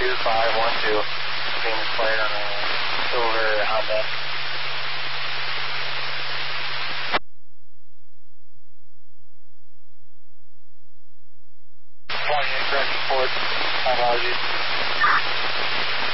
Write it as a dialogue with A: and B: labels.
A: 2512. Famous plate on a silver Honda. Flying in, correction, forward. Apologies.